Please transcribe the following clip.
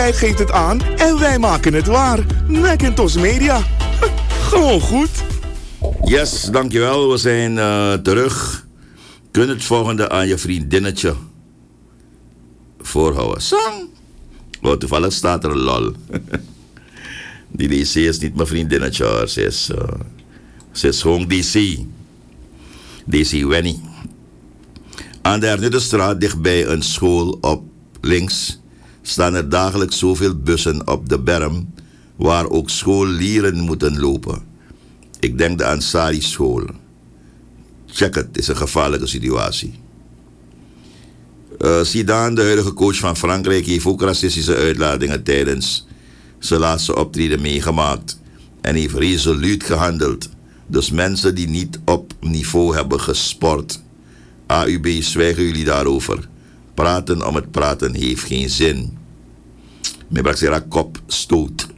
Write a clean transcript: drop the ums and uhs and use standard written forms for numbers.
Hij geeft het aan en wij maken het waar. Macintosh Media. Gewoon goed. Yes, dankjewel. We zijn terug. Kun het volgende aan je vriendinnetje voorhouden. Sang. Oh, toevallig staat er lol. Die DC is niet mijn vriendinnetje hoor. Ze is gewoon DC. DC Wenny. Aan de Hernuttenstraat dichtbij een school op links staan er dagelijks zoveel bussen op de berm waar ook scholieren moeten lopen. Ik denk de Ansari school. Check het is een gevaarlijke situatie. Zidane, de huidige coach van Frankrijk, heeft ook racistische uitlatingen tijdens zijn laatste optreden meegemaakt en heeft resoluut gehandeld. Dus mensen die niet op niveau hebben gesport, AUB, zwijgen jullie daarover. Praten om het praten heeft geen zin. Mijn braxera kop stoot.